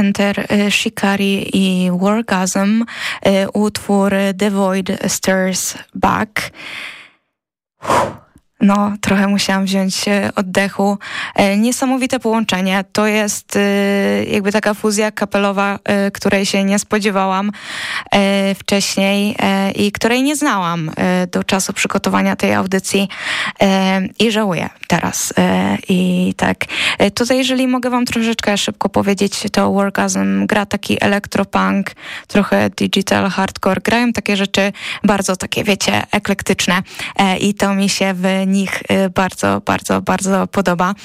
Enter Shikari i Wargasm, utwór The Void Stirs Back. No, trochę musiałam wziąć oddechu. Niesamowite połączenie. To jest jakby taka fuzja kapelowa, której się nie spodziewałam wcześniej i której nie znałam do czasu przygotowania tej audycji i żałuję teraz. I tak, tutaj jeżeli mogę wam troszeczkę szybko powiedzieć, to Wargasm gra taki elektropunk, trochę digital hardcore. Grają takie rzeczy bardzo takie, wiecie, eklektyczne i to mi się w nich bardzo, bardzo, bardzo podoba.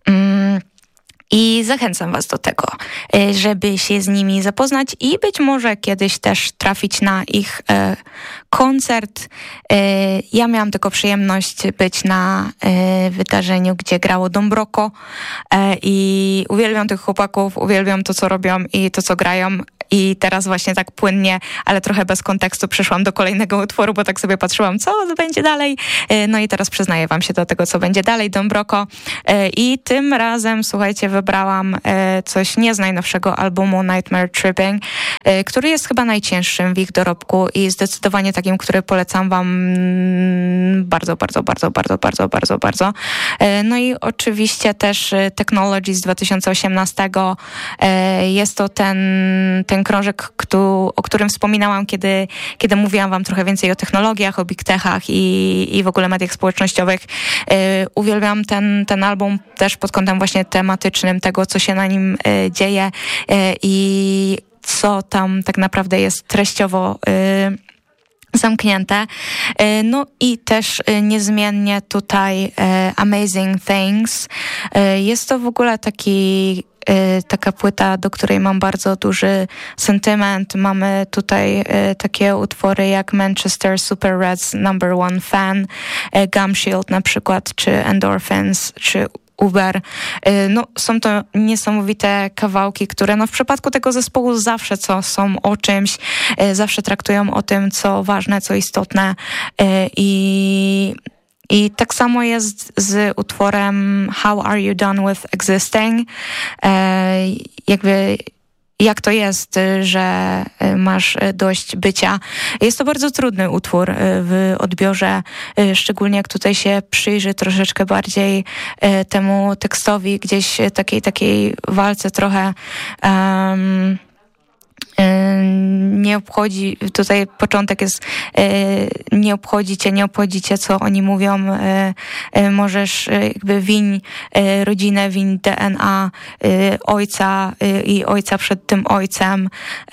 I zachęcam was do tego, żeby się z nimi zapoznać i być może kiedyś też trafić na ich koncert. Ja miałam tylko przyjemność być na wydarzeniu, gdzie grało Dombroko i uwielbiam tych chłopaków, uwielbiam to, co robią i to, co grają. I teraz właśnie tak płynnie, ale trochę bez kontekstu przyszłam do kolejnego utworu, bo tak sobie patrzyłam, co będzie dalej. No i teraz przyznaję wam się do tego, co będzie dalej, Dombroko. I tym razem, słuchajcie, wybrałam coś nie z najnowszego albumu Nightmare Tripping, który jest chyba najcięższym w ich dorobku i zdecydowanie takim, który polecam wam bardzo, bardzo, bardzo, bardzo, bardzo, bardzo, bardzo. No i oczywiście też Technology z 2018. Jest to ten krążek, o którym wspominałam, kiedy mówiłam wam trochę więcej o technologiach, o big techach i w ogóle mediach społecznościowych. Uwielbiam ten album też pod kątem właśnie tematycznym, tego, co się na nim dzieje i co tam tak naprawdę jest treściowo zamknięte. No i też niezmiennie tutaj Amazing Things. Jest to w ogóle taka płyta, do której mam bardzo duży sentyment. Mamy tutaj takie utwory jak Manchester Super Reds #1 Fan, Gum Shield na przykład, czy Endorphins, czy Uber. No, są to niesamowite kawałki, które no, w przypadku tego zespołu zawsze są o czymś, zawsze traktują o tym, co ważne, co istotne i tak samo jest z utworem How Are You Done With Existing? Jak to jest, że masz dość bycia. Jest to bardzo trudny utwór w odbiorze, szczególnie jak tutaj się przyjrzy troszeczkę bardziej temu tekstowi, gdzieś takiej walce trochę nie obchodzi, tutaj początek jest nie obchodzi cię, co oni mówią, możesz jakby wiń rodzinę, wiń DNA ojca i ojca przed tym ojcem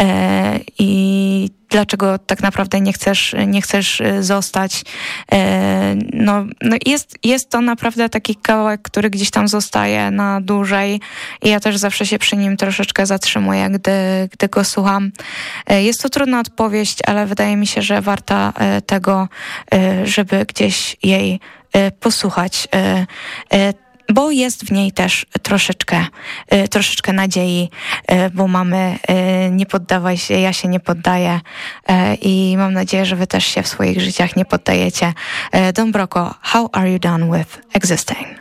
i dlaczego tak naprawdę nie chcesz zostać. No jest to naprawdę taki kawałek, który gdzieś tam zostaje na dłużej i ja też zawsze się przy nim troszeczkę zatrzymuję, gdy go słucham. Jest to trudna odpowiedź, ale wydaje mi się, że warta tego, żeby gdzieś jej posłuchać. Bo jest w niej też troszeczkę nadziei, bo mamy nie poddawaj się, ja się nie poddaję i mam nadzieję, że wy też się w swoich życiach nie poddajecie. Dombroko, How Are You Done With Existing?